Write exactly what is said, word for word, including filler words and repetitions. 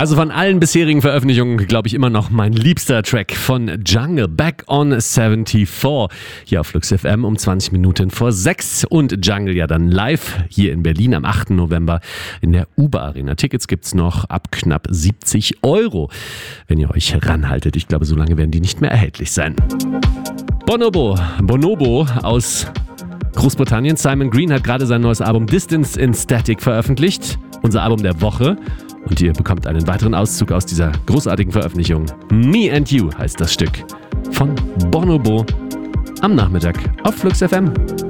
Also von allen bisherigen Veröffentlichungen, glaube ich, immer noch mein liebster Track von Jungle, Back on vierundsiebzig, hier auf Flux F M um zwanzig Minuten vor sechs. Und Jungle ja dann live hier in Berlin am achten November in der Uber Arena. Tickets gibt's noch ab knapp siebzig Euro, wenn ihr euch ranhaltet. Ich glaube, so lange werden die nicht mehr erhältlich sein. Bonobo, Bonobo aus Großbritannien. Simon Green hat gerade sein neues Album Distance in Static veröffentlicht. Unser Album der Woche. Und ihr bekommt einen weiteren Auszug aus dieser großartigen Veröffentlichung. Me and You heißt das Stück von Bonobo am Nachmittag auf Flux F M.